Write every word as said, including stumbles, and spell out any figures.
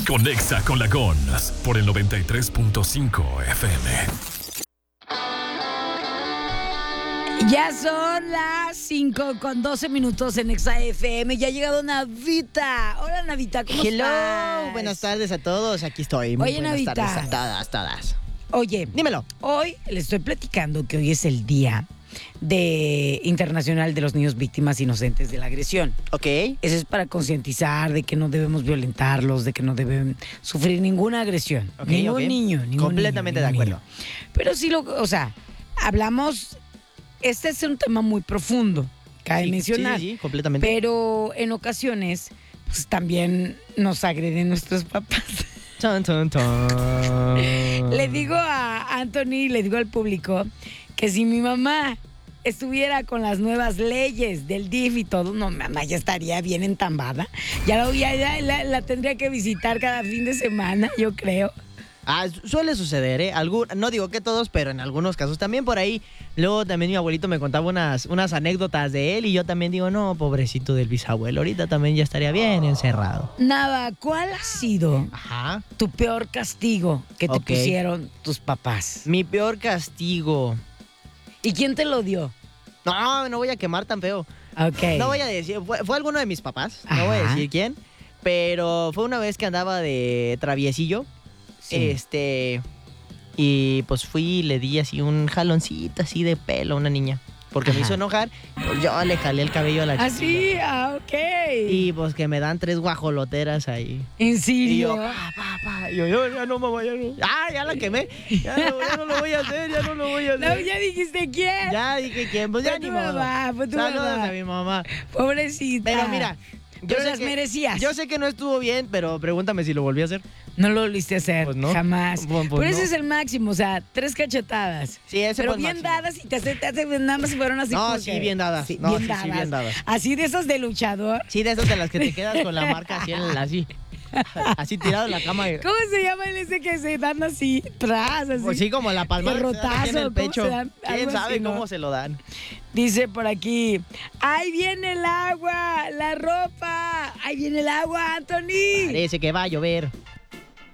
Conexa con la Gons por el noventa y tres punto cinco F M. Ya son las cinco con doce minutos en Exa F M. Ya ha llegado Navita. Hola, Navita, ¿cómo Hello, estás? buenas tardes a todos. Aquí estoy. Muy Oye, buenas Navita. tardes a todas, todas. Oye, Dímelo. hoy les estoy platicando que hoy es el Día de Internacional de los Niños Víctimas Inocentes de la Agresión. Ok. Eso es para concientizar de que no debemos violentarlos, de que no deben sufrir ninguna agresión. Ok, ningún ok. niño, ningún Completamente niño, de ningún acuerdo. niño. Pero sí, lo, o sea, hablamos. Este es un tema muy profundo, cabe Sí, mencionar. Sí, sí, completamente. Pero en ocasiones, pues también nos agreden nuestros papás. Ton, ton, ton. Le digo a Anthony, le digo al público, que si mi mamá estuviera con las nuevas leyes del D I F y todo, no, mamá ya estaría bien entambada. Ya, lo, ya, ya la, la tendría que visitar cada fin de semana, yo creo. Ah, suele suceder, ¿eh? Algún, no digo que todos, pero en algunos casos también por ahí. Luego también mi abuelito me contaba unas, unas anécdotas de él y yo también digo, no, pobrecito del bisabuelo, ahorita también ya estaría bien encerrado. Nada, ¿cuál ha sido Ajá. tu peor castigo que te Ok. pusieron tus papás? Mi peor castigo. ¿Y quién te lo dio? No, no voy a quemar tan feo. Ok. No voy a decir, fue, fue alguno de mis papás, no voy a Ajá. decir quién, pero fue una vez que andaba de traviesillo, Sí. este, y pues fui y le di así un jaloncito así de pelo a una niña, porque me Ajá. hizo enojar, pues yo le jalé el cabello a la ¿Ah, chiquilla. sí? Ah, ok. Y pues que me dan tres guajoloteras ahí. ¿En Y serio? yo, pa, pa, pa. Y yo, yo, ya no, mamá, ya no. Ah, ya la quemé. Ya no, ya no lo voy a hacer, ya no lo voy a hacer. No, ya dijiste quién. Ya dije quién, pues ya Fue ni tu modo. mamá, fue tu Saludos mamá. a mi mamá. Pobrecita. Pero mira, yo Pero sé las que- merecías. Yo sé que no estuvo bien, pero pregúntame si lo volví a hacer. No lo volviste a hacer, Pues no. jamás. Pues- pues Pero ese no. es el máximo, o sea, tres cachetadas. Sí, ese Pero fue el bien máximo. dadas y te hace, te hace, nada más fueron así. No, porque- sí, bien dadas. Sí, No, bien sí, sí, dadas. bien dadas. Así de esas de luchador. Sí, de esas de las que te quedas con la marca así, en el- así, así tirado en la cama. y- ¿Cómo se llama el ese que se dan así, tras, así? Pues sí, como la palma Derrotazo, en el ¿cómo pecho. se dan? ¿Quién Algo sabe así, ¿no? cómo se lo dan? Dice por aquí, ¡ahí viene el agua! ¡La ropa! ¡Ahí viene el agua, Anthony! Parece que va a llover.